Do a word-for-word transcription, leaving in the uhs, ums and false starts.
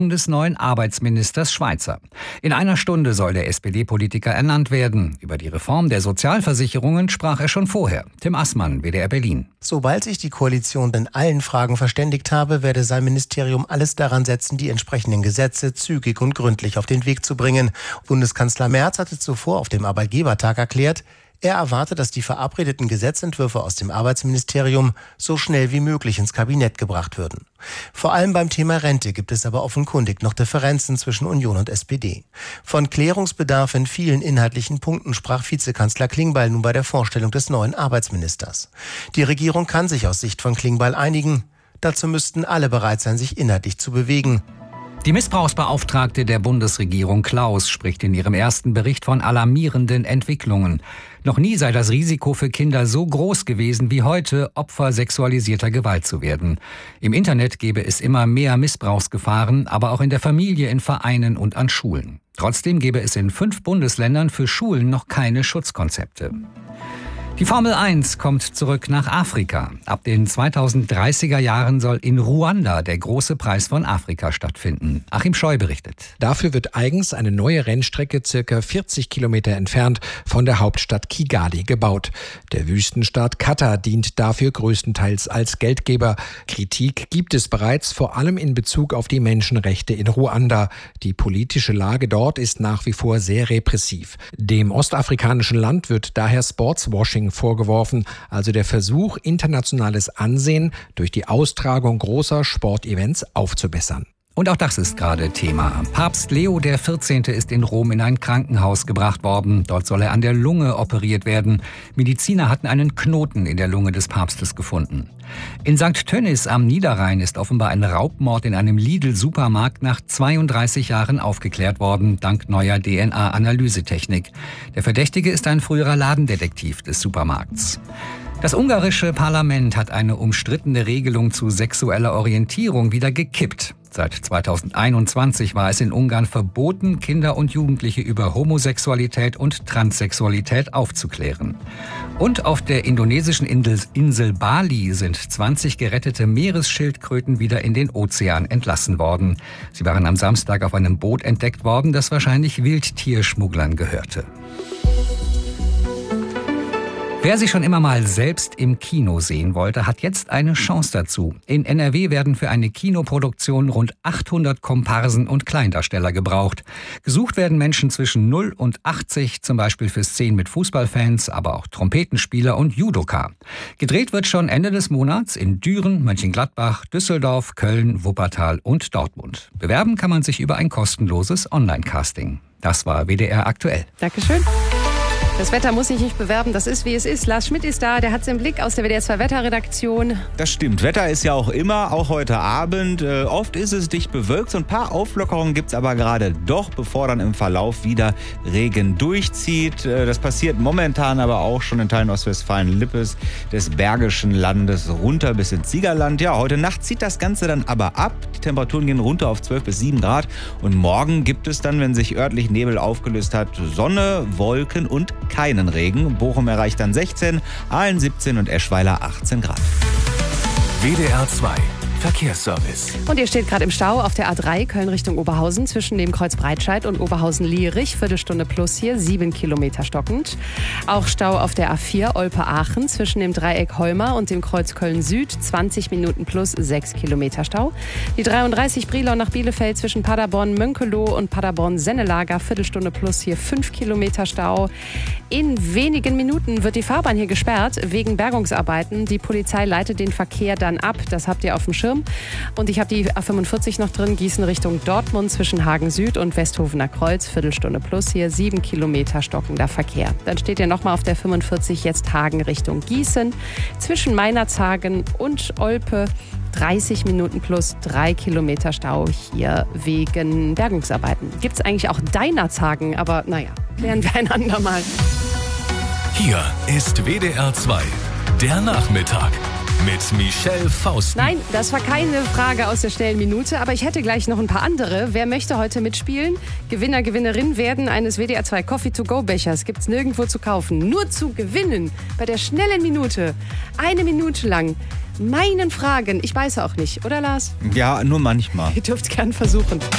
des neuen Arbeitsministers Schweizer. In einer Stunde soll der S P D-Politiker ernannt werden. Über die Reform der Sozialversicherungen sprach er schon vorher. Tim Assmann, W D R Berlin. Sobald sich die Koalition in allen Fragen verständigt habe, werde sein Ministerium alles daran setzen, die entsprechenden Gesetze zügig und gründlich auf den Weg zu bringen. Bundeskanzler Merz hatte zuvor auf dem Arbeitgebertag erklärt, er erwarte, dass die verabredeten Gesetzentwürfe aus dem Arbeitsministerium so schnell wie möglich ins Kabinett gebracht würden. Vor allem beim Thema Rente gibt es aber offenkundig noch Differenzen zwischen Union und S P D. Von Klärungsbedarf in vielen inhaltlichen Punkten sprach Vizekanzler Klingbeil nun bei der Vorstellung des neuen Arbeitsministers. Die Regierung kann sich aus Sicht von Klingbeil einigen. Dazu müssten alle bereit sein, sich inhaltlich zu bewegen. Die Missbrauchsbeauftragte der Bundesregierung Klaus spricht in ihrem ersten Bericht von alarmierenden Entwicklungen. Noch nie sei das Risiko für Kinder so groß gewesen wie heute, Opfer sexualisierter Gewalt zu werden. Im Internet gebe es immer mehr Missbrauchsgefahren, aber auch in der Familie, in Vereinen und an Schulen. Trotzdem gebe es in fünf Bundesländern für Schulen noch keine Schutzkonzepte. Die Formel eins kommt zurück nach Afrika. Ab den zweitausenddreißiger Jahren soll in Ruanda der große Preis von Afrika stattfinden. Achim Scheu berichtet. Dafür wird eigens eine neue Rennstrecke circa vierzig Kilometer entfernt von der Hauptstadt Kigali gebaut. Der Wüstenstaat Katar dient dafür größtenteils als Geldgeber. Kritik gibt es bereits, vor allem in Bezug auf die Menschenrechte in Ruanda. Die politische Lage dort ist nach wie vor sehr repressiv. Dem ostafrikanischen Land wird daher Sportswashing vorgeworfen, also der Versuch, internationales Ansehen durch die Austragung großer Sportevents aufzubessern. Und auch das ist gerade Thema. Papst Leo der vierzehnte ist in Rom in ein Krankenhaus gebracht worden. Dort soll er an der Lunge operiert werden. Mediziner hatten einen Knoten in der Lunge des Papstes gefunden. In Sankt Tönnies am Niederrhein ist offenbar ein Raubmord in einem Lidl-Supermarkt nach zweiunddreißig Jahren aufgeklärt worden, dank neuer D N A-Analysetechnik. Der Verdächtige ist ein früherer Ladendetektiv des Supermarkts. Das ungarische Parlament hat eine umstrittene Regelung zu sexueller Orientierung wieder gekippt. Seit zweitausendeinundzwanzig war es in Ungarn verboten, Kinder und Jugendliche über Homosexualität und Transsexualität aufzuklären. Und auf der indonesischen Insel Bali sind zwanzig gerettete Meeresschildkröten wieder in den Ozean entlassen worden. Sie waren am Samstag auf einem Boot entdeckt worden, das wahrscheinlich Wildtierschmugglern gehörte. Wer sich schon immer mal selbst im Kino sehen wollte, hat jetzt eine Chance dazu. In N R W werden für eine Kinoproduktion rund achthundert Komparsen und Kleindarsteller gebraucht. Gesucht werden Menschen zwischen null und achtzig, zum Beispiel für Szenen mit Fußballfans, aber auch Trompetenspieler und Judoka. Gedreht wird schon Ende des Monats in Düren, Mönchengladbach, Düsseldorf, Köln, Wuppertal und Dortmund. Bewerben kann man sich über ein kostenloses Online-Casting. Das war W D R aktuell. Dankeschön. Das Wetter muss sich nicht bewerben, das ist wie es ist. Lars Schmidt ist da, der hat es im Blick aus der W D R zwei Wetterredaktion. Das stimmt, Wetter ist ja auch immer, auch heute Abend. Äh, oft ist es dicht bewölkt, so ein paar Auflockerungen gibt es aber gerade doch, bevor dann im Verlauf wieder Regen durchzieht. Äh, das passiert momentan aber auch schon in Teilen Ostwestfalen-Lippes, des Bergischen Landes, runter bis ins Siegerland. Ja, heute Nacht zieht das Ganze dann aber ab. Die Temperaturen gehen runter auf zwölf bis sieben Grad. Und morgen gibt es dann, wenn sich örtlich Nebel aufgelöst hat, Sonne, Wolken und keinen Regen. Bochum erreicht dann sechzehn, Aalen siebzehn und Eschweiler achtzehn Grad. W D R zwei Verkehrsservice. Und ihr steht gerade im Stau auf der A drei Köln Richtung Oberhausen zwischen dem Kreuz Breitscheid und Oberhausen-Lierich. Viertelstunde plus hier, sieben Kilometer stockend. Auch Stau auf der A vier Olpe-Aachen zwischen dem Dreieck Holmer und dem Kreuz Köln-Süd. zwanzig Minuten plus, sechs Kilometer Stau. Die dreiunddreißig Brilon nach Bielefeld zwischen Paderborn-Mönkeloh und Paderborn-Sennelager. Viertelstunde plus hier, fünf Kilometer Stau. In wenigen Minuten wird die Fahrbahn hier gesperrt wegen Bergungsarbeiten. Die Polizei leitet den Verkehr dann ab. Das habt ihr auf dem Schirm. Und ich habe die A fünfundvierzig noch drin, Gießen Richtung Dortmund zwischen Hagen Süd und Westhofener Kreuz, Viertelstunde plus hier, sieben Kilometer stockender Verkehr. Dann steht ihr nochmal auf der fünfundvierzig jetzt Hagen Richtung Gießen, zwischen Meinerzhagen und Olpe, dreißig Minuten plus, drei Kilometer Stau hier wegen Bergungsarbeiten. Gibt es eigentlich auch Deinerzhagen, aber naja, klären wir ein andermal. Hier ist W D R zwei, der Nachmittag. Mit Michelle Faust. Nein, das war keine Frage aus der schnellen Minute, aber ich hätte gleich noch ein paar andere. Wer möchte heute mitspielen? Gewinner, Gewinnerin werden eines W D R zwei Coffee-to-go-Bechers. Gibt's nirgendwo zu kaufen. Nur zu gewinnen bei der schnellen Minute. Eine Minute lang meinen Fragen. Ich weiß auch nicht, oder Lars? Ja, nur manchmal. Ihr dürft gern versuchen.